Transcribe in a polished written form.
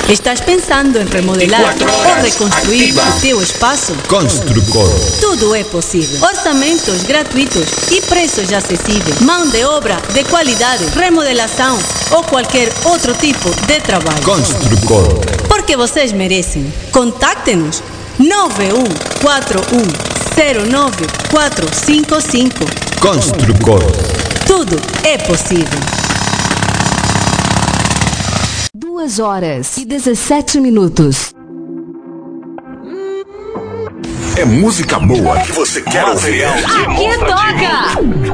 Estás pensando em remodelar ou reconstruir o teu espaço? Construcor. Tudo é possível. Orçamentos gratuitos e preços acessíveis. Mão de obra de qualidade, remodelação ou qualquer outro tipo de trabalho. Construcor. Porque vocês merecem. Contacte-nos 9141095455. Construcor. Tudo é possível. 2h17. É música boa que você quer ouvir. Aqui toca!